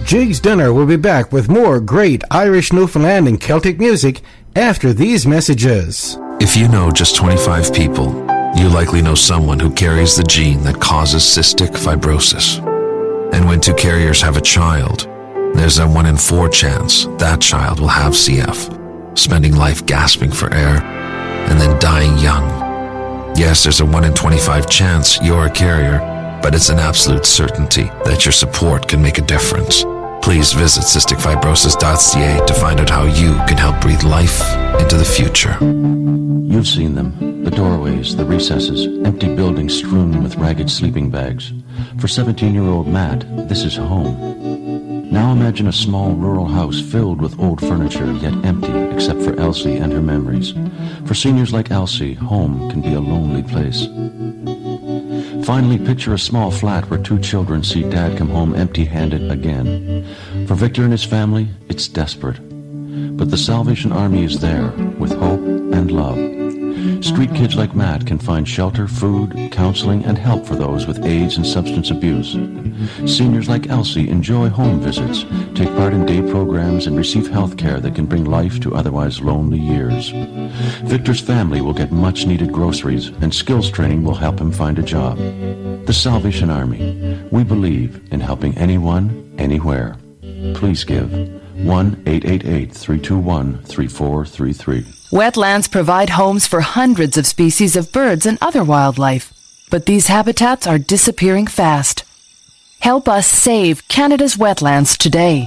Jig's Dinner will be back with more great Irish, Newfoundland, and Celtic music after these messages. If you know just 25 people, you likely know someone who carries the gene that causes cystic fibrosis. And when two carriers have a child, there's a 1 in 4 chance that child will have CF, spending life gasping for air and then dying young. Yes, there's a 1 in 25 chance you're a carrier, but it's an absolute certainty that your support can make a difference. Please visit cysticfibrosis.ca to find out how you can help breathe life into the future. You've seen them. The doorways, the recesses, empty buildings strewn with ragged sleeping bags. For 17-year-old Matt, this is home. Now imagine a small rural house filled with old furniture, yet empty except for Elsie and her memories. For seniors like Elsie, home can be a lonely place. Finally, picture a small flat where 2 children see Dad come home empty-handed again. For Victor and his family, it's desperate. But the Salvation Army is there with hope and love. Street kids like Matt can find shelter, food, counseling, and help for those with AIDS and substance abuse. Seniors like Elsie enjoy home visits, take part in day programs, and receive health care that can bring life to otherwise lonely years. Victor's family will get much-needed groceries, and skills training will help him find a job. The Salvation Army. We believe in helping anyone, anywhere. Please give. 1-888-321-3433. Wetlands provide homes for hundreds of species of birds and other wildlife, but these habitats are disappearing fast. Help us save Canada's wetlands today.